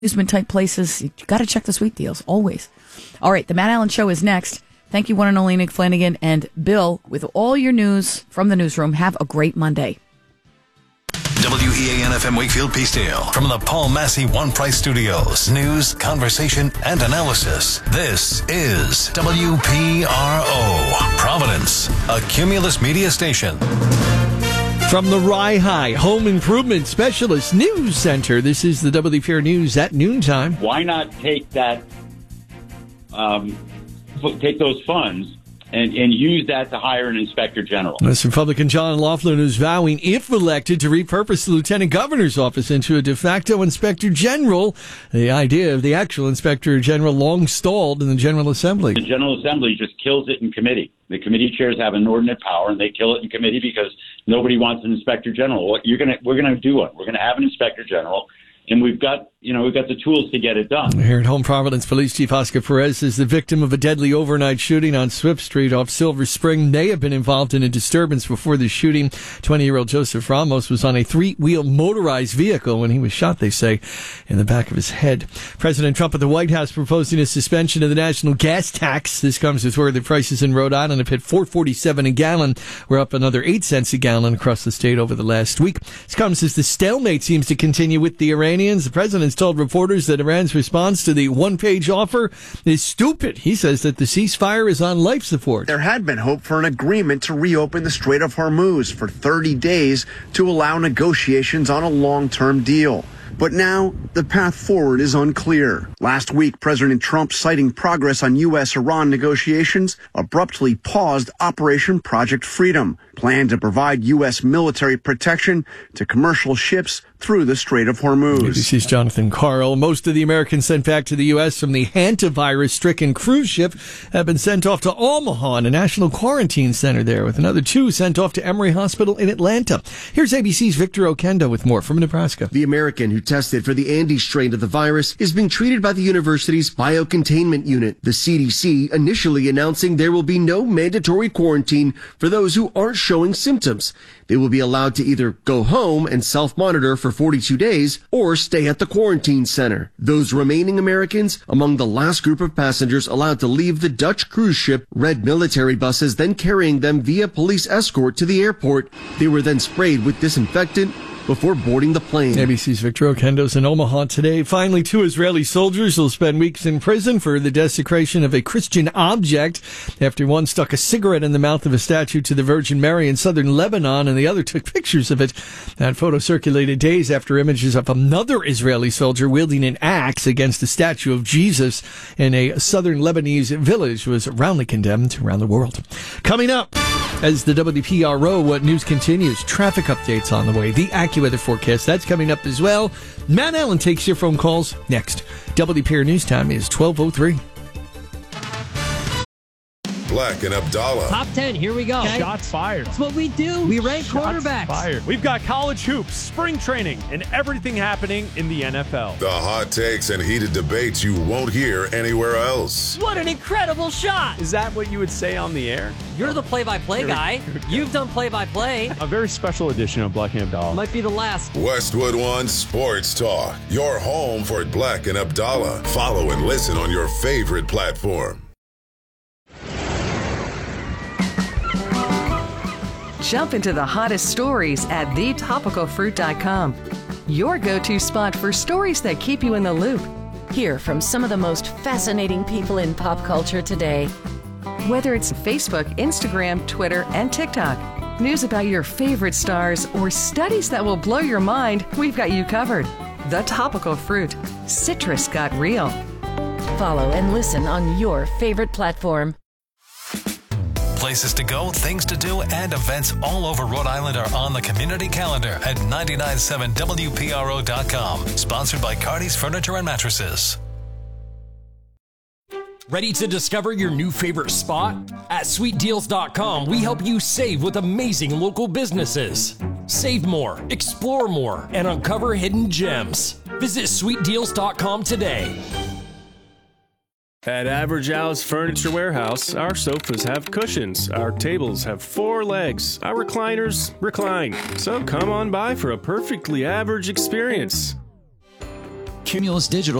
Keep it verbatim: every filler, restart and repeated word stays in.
amusement type places, you got to check the sweet deals, always. All right, the Matt Allen Show is next. Thank you, one and only Nick Flanagan. And Bill, with all your news from the newsroom, have a great Monday. W E A N F M Wakefield Peacedale from the Paul Massey One Price Studios. News, conversation, and analysis. This is W P R O, Providence, a Cumulus media station. From the Rye High Home Improvement Specialist News Center, this is the W P R News at noontime. Why not take that, um, take those funds And, and use that to hire an inspector general? That's Republican John Laughlin, who's vowing, if elected, to repurpose the lieutenant governor's office into a de facto inspector general. The idea of the actual inspector general long stalled in the General Assembly. The General Assembly just kills it in committee. The committee chairs have inordinate power, and they kill it in committee because nobody wants an inspector general. Well, you're gonna, we're going to do it. We're going to have an inspector general. And we've got, you know, we've got the tools to get it done. Here at home, Providence Police Chief Oscar Perez is the victim of a deadly overnight shooting on Swift Street off Silver Spring. May have been involved in a disturbance before the shooting. twenty-year-old Joseph Ramos was on a three-wheel motorized vehicle when he was shot, they say, in the back of his head. President Trump at the White House proposing a suspension of the national gas tax. This comes with where the prices in Rhode Island have hit four forty-seven a gallon. We're up another eight cents a gallon across the state over the last week. This comes as the stalemate seems to continue with the Iranians. The president's told reporters that Iran's response to the one-page offer is stupid. He says that the ceasefire is on life support. There had been hope for an agreement to reopen the Strait of Hormuz for thirty days to allow negotiations on a long-term deal. But now, the path forward is unclear. Last week, President Trump, citing progress on U S Iran negotiations, abruptly paused Operation Project Freedom, planned to provide U S military protection to commercial ships through the Strait of Hormuz. A B C's Jonathan Carl. Most of the Americans sent back to the U S from the hantavirus-stricken cruise ship have been sent off to Omaha, a national quarantine center there, with another two sent off to Emory Hospital in Atlanta. Here's A B C's Victor Okendo with more from Nebraska. The American who tested for the Andes strain of the virus is being treated by the university's biocontainment unit. The C D C initially announcing there will be no mandatory quarantine for those who aren't showing symptoms. They will be allowed to either go home and self-monitor for forty-two days or stay at the quarantine center. Those remaining Americans among the last group of passengers allowed to leave the Dutch cruise ship, red military buses then carrying them via police escort to the airport. They were then sprayed with disinfectant before boarding the plane. A B C's Victor Okendo's in Omaha today. Finally, two Israeli soldiers will spend weeks in prison for the desecration of a Christian object after one stuck a cigarette in the mouth of a statue to the Virgin Mary in southern Lebanon and the other took pictures of it. That photo circulated days after images of another Israeli soldier wielding an axe against a statue of Jesus in a southern Lebanese village was roundly condemned around the world. Coming up, as the W P R O what news continues, traffic updates on the way, the AccuWeather forecast, that's coming up as well. Matt Allen takes your phone calls next. W P R News Time is twelve oh three. Black and Abdallah. Top ten, here we go. Okay. Shots fired. That's what we do. We rank Shots quarterbacks. Fired. We've got college hoops, spring training, and everything happening in the N F L. The hot takes and heated debates you won't hear anywhere else. What an incredible shot. Is that what you would say on the air? You're the play-by-play guy. You've done play-by-play. A very special edition of Black and Abdallah. Might be the last. Westwood One Sports Talk. Your home for Black and Abdallah. Follow and listen on your favorite platform. Jump into the hottest stories at the topical fruit dot com. Your go-to spot for stories that keep you in the loop. Hear from some of the most fascinating people in pop culture today. Whether it's Facebook, Instagram, Twitter, and TikTok, news about your favorite stars, or studies that will blow your mind, we've got you covered. The Topical Fruit. Citrus got real. Follow and listen on your favorite platform. Places to go, things to do, and events all over Rhode Island are on the community calendar at nine nine seven W P R O dot com. Sponsored by Cardi's Furniture and Mattresses. Ready to discover your new favorite spot? At sweet deals dot com, we help you save with amazing local businesses. Save more, explore more, and uncover hidden gems. Visit sweet deals dot com today. At Average Al's Furniture Warehouse, our sofas have cushions, our tables have four legs, our recliners recline. So come on by for a perfectly average experience. Cumulus Digital